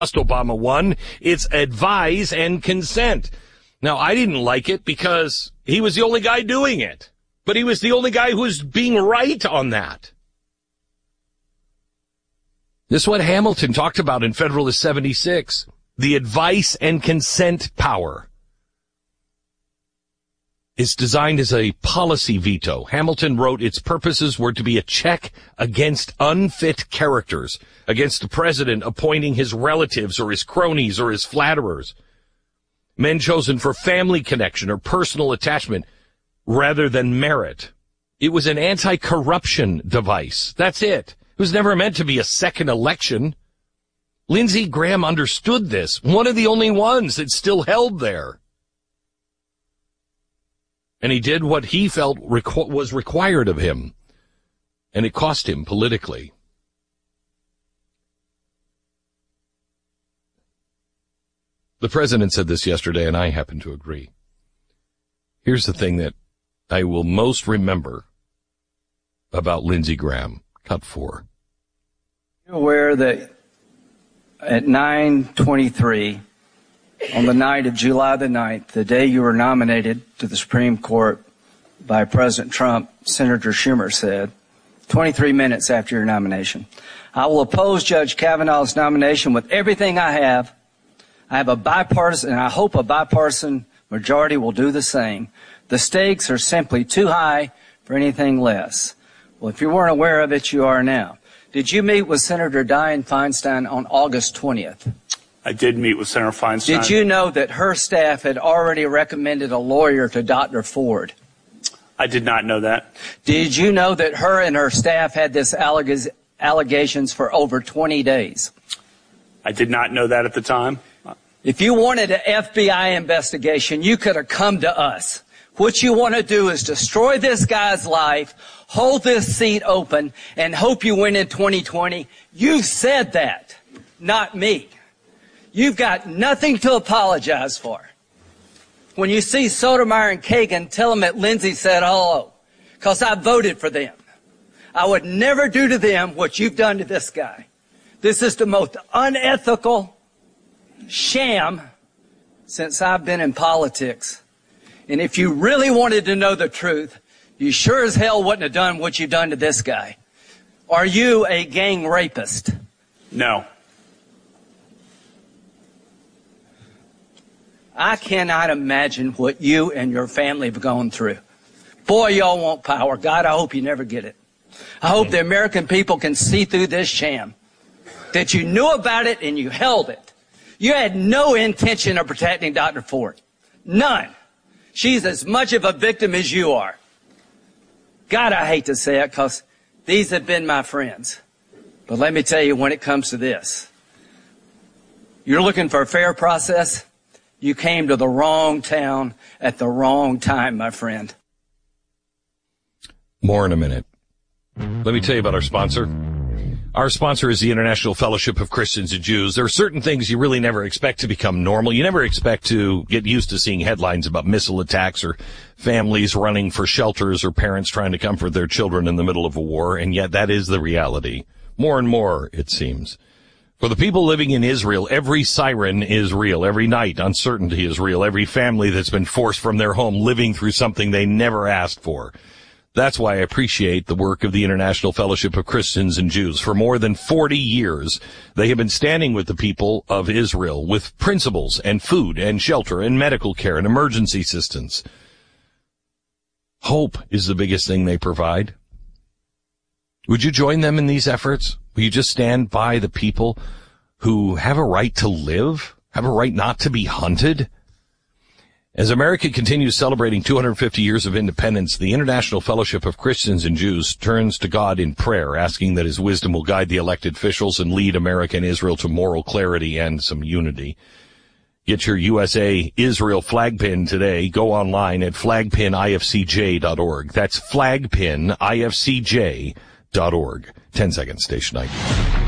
Obama won. It's advise and consent. Now, I didn't like it because he was the only guy doing it, but he was the only guy who was being right on that. This is what Hamilton talked about in Federalist 76, the advice and consent power. It's designed as a policy veto. Hamilton wrote its purposes were to be a check against unfit characters, against the president appointing his relatives or his cronies or his flatterers, men chosen for family connection or personal attachment rather than merit. It was an anti-corruption device. That's it. It was never meant to be a second election. Lindsey Graham understood this, one of the only ones that still held there. And he did what he felt was required of him. And it cost him politically. The president said this yesterday, and I happen to agree. Here's the thing that I will most remember about Lindsey Graham. Cut 4. You're aware that at 9:23, on the night of July the 9th, the day you were nominated to the Supreme Court by President Trump, Senator Schumer said, 23 minutes after your nomination, I will oppose Judge Kavanaugh's nomination with everything I have. I have a bipartisan, and I hope a bipartisan majority will do the same. The stakes are simply too high for anything less. Well, if you weren't aware of it, you are now. Did you meet with Senator Dianne Feinstein on August 20th? I did meet with Senator Feinstein. Did you know that her staff had already recommended a lawyer to Dr. Ford? I did not know that. Did you know that her and her staff had this allegations for over 20 days? I did not know that at the time. If you wanted an FBI investigation, you could have come to us. What you want to do is destroy this guy's life, hold this seat open, and hope you win in 2020. You said that, not me. You've got nothing to apologize for. When you see Sotomayor and Kagan, tell them that Lindsey said hello, because I voted for them. I would never do to them what you've done to this guy. This is the most unethical sham since I've been in politics. And if you really wanted to know the truth, you sure as hell wouldn't have done what you've done to this guy. Are you a gang rapist? No. I cannot imagine what you and your family have gone through. Boy, y'all want power. God, I hope you never get it. I hope the American people can see through this sham, that you knew about it and you held it. You had no intention of protecting Dr. Ford. None. She's as much of a victim as you are. God, I hate to say it because these have been my friends. But let me tell you, when it comes to this, you're looking for a fair process. You came to the wrong town at the wrong time, my friend. More in a minute. Let me tell you about our sponsor. Our sponsor is the International Fellowship of Christians and Jews. There are certain things you really never expect to become normal. You never expect to get used to seeing headlines about missile attacks or families running for shelters or parents trying to comfort their children in the middle of a war, and yet that is the reality. More and more, it seems. For the people living in Israel, every siren is real. Every night, uncertainty is real. Every family that's been forced from their home living through something they never asked for. That's why I appreciate the work of the International Fellowship of Christians and Jews. For more than 40 years, they have been standing with the people of Israel with principles and food and shelter and medical care and emergency assistance. Hope is the biggest thing they provide. Would you join them in these efforts? Will you just stand by the people who have a right to live, have a right not to be hunted? As America continues celebrating 250 years of independence, the International Fellowship of Christians and Jews turns to God in prayer, asking that his wisdom will guide the elected officials and lead America and Israel to moral clarity and some unity. Get your USA Israel flag pin today. Go online at flagpinifcj.org. That's flagpinifcj.org. 10 seconds, station ID.